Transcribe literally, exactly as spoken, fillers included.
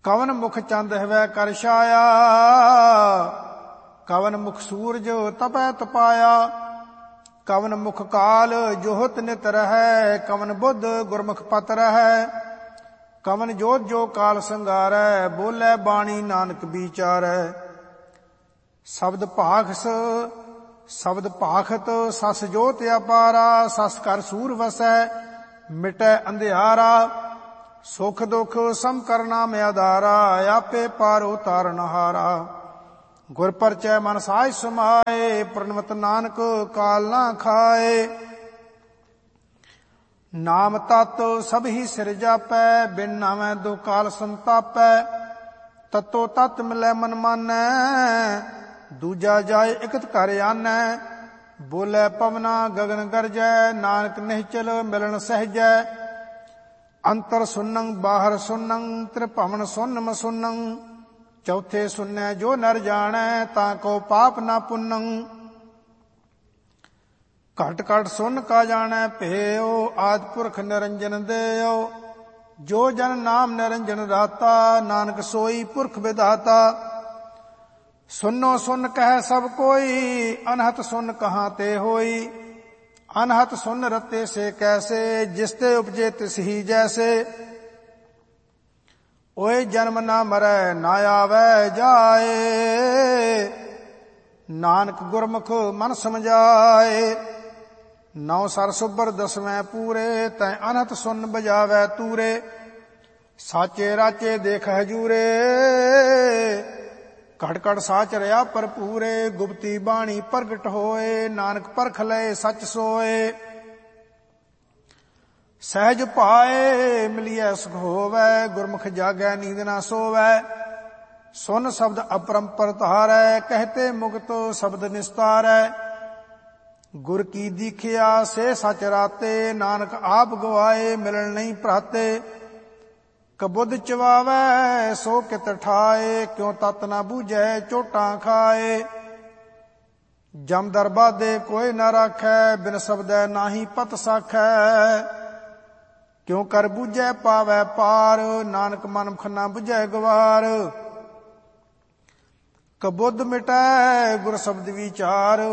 ਕਵਨ ਮੁਖ ਚੰਦ ਹਵੈ ਕਰ ਛਾਇਆ, ਕਵਨ ਮੁਖ ਸੂਰਜ ਤਪੈ ਤਪਾਇਆ, ਕਵਨ ਮੁਖ ਕਾਲ ਜੋਹਤ ਨਿਤ ਰਹੈ, ਕਵਨ ਬੁੱਧ ਗੁਰਮੁਖ ਪਤ ਰਹੈ, ਕਵਨ ਜੋਤ ਜੋ ਕਾਲ ਸੰਗਾਰੈ, ਬੋਲੇ ਬਾਣੀ ਨਾਨਕ ਵਿਚਾਰੈ। ਸ਼ਬਦ ਭਾਖਸ ਸ਼ਬਦ ਭਾਖਤ ਸਸ ਜੋਤ ਅਪਾਰਾ, ਸਸ ਕਰ ਸੂਰ ਵਸੈ ਮਿਟੈ ਅੰਧਿਆਰਾ, ਸੁਖ ਦੁਖ ਸਮ ਕਰਨਾ ਮੈਂ ਆਧਾਰਾ, ਆਪੇ ਪਾਰ ਉਤਾਰਨ ਹਾਰਾ। ਗੁਰ ਪਰਚੈ ਮਨ ਸਾਜ ਸਮਾਏ, ਪ੍ਰਣਵਤ ਨਾਨਕ ਕਾਲ ਨਾ ਖਾਏ। ਨਾਮ ਤਤ ਸਭ ਹੀ ਸਿਰ ਜਾਪੈ, ਬਿਨ ਨਾਮੈ ਦੋ ਕਾਲ ਸੰਤਾਪੈ, ਤਤੋ ਤਤ ਮਿਲੈ ਮਨ ਮਾਨੈ, ਦੂਜਾ ਜਾਏ ਇਕਤ ਘਰ ਆਨੈ। ਬੋਲੇ ਪਵਨਾ ਗਗਨ ਗਰਜੈ, ਨਾਨਕ ਨਿਹਚਲ ਮਿਲਣ ਸਹਿਜੈ, ਅੰਤਰ ਸੁਨੰ ਬਾਹਰ ਸੁਨੰ, ਤ੍ਰਿਭਵਨ ਸੁਨ ਮਸੁਨੰ, ਚੌਥੇ ਸੁਨੈ ਜੋ ਨਰ ਜਾਣੈ, ਤਾਂ ਕੋ ਪਾਪ ਨਾ ਪੁੰਨੰ। ਘਟ ਘਟ ਸੁਨ ਕਾ ਜਾਣੈ ਭੇਉ, ਆਦਿ ਪੁਰਖ ਨਿਰੰਜਨ ਦੇਉ, ਜੋ ਜਨ ਨਾਮ ਨਿਰੰਜਨ ਰਾਤਾ, ਨਾਨਕ ਸੋਈ ਪੁਰਖ ਵਿਧਾਤਾ। ਸੁਨੋ ਸੁਨ ਕਹਿ ਸਭ ਕੋਈ, ਅਨਹਤ ਸੁਨ ਕਹਾਂ ਤੇ ਹੋਈ, ਅਨਹਤ ਸੁਨ ਰਤੇ ਸੇ ਕੈਸੇ, ਜਿਸ ਤੇ ਉਪਜੇ ਤਿਸ ਹੀ ਜੈਸੇ। ਓਏ ਜਨਮ ਨਾ ਮਰੈ ਨਾ ਆਵੈ ਜਾਏ, ਨਾਨਕ ਗੁਰਮੁਖ ਮਨ ਸਮਝਾਏ। ਨੌ ਸਰ ਸੁਬਰ ਦਸਵੇਂ ਪੂਰੇ, ਤੈ ਅਨਹਤ ਸੁਨ ਬਜਾਵੈ ਤੂਰੇ, ਸਾਚੇ ਰਾਚੇ ਦੇਖ ਹਜੂਰੇ, ਘਟ ਘਟ ਸਾਚ ਰਿਆ ਭਰਪੂਰੇ। ਗੁਪਤੀ ਬਾਣੀ ਪ੍ਰਗਟ ਹੋਏ, ਨਾਨਕ ਪਰਖ ਲਏ ਸੱਚ ਸੋਏ। ਸਹਿਜ ਭਾਏ ਮਿਲਿਐ ਸੁਖ ਹੋਵੈ, ਗੁਰਮੁਖ ਜਾਗੈ ਨੀਂਦ ਨਾ ਸੋਵੈ। ਸੁਨ ਸ਼ਬਦ ਅਪਰੰਪਰ ਧਾਰੈ, ਕਹਤੇ ਮੁਕਤ ਸ਼ਬਦ ਨਿਸਤਾਰੈ। ਗੁਰ ਕੀ ਦੀਖਿਆ ਸੇ ਸਚ ਰਾਤੇ, ਨਾਨਕ ਆਪ ਗਵਾਏ ਮਿਲਣ ਨਹੀਂ ਭਰਾਤੇ। ਕਬੁੱਧ ਚਵਾਵੈ ਸੋ ਕਿਤ ਠਾਏ, ਕਿਉ ਤਤ ਨਾ ਬੂਝੈ ਚੋਟਾਂ ਖਾਏ। ਜਮ ਦਰਬਾਦੇ ਕੋਈ ਨਾ ਰਾਖੈ, ਬਿਨ ਸ਼ਬਦੈ ਨਾਹੀ ਪਤ ਸਾਖੈ। ਕਿਉ ਕਰ ਬੂਝੈ ਪਾਵੈ ਪਾਰ, ਨਾਨਕ ਮਨਮੁਖ ਨਾ ਬੁਝੈ ਗਵਾਰ। ਕਬੁੱਧ ਮਿਟੈ ਗੁਰ ਸ਼ਬਦ ਵਿਚਾਰ,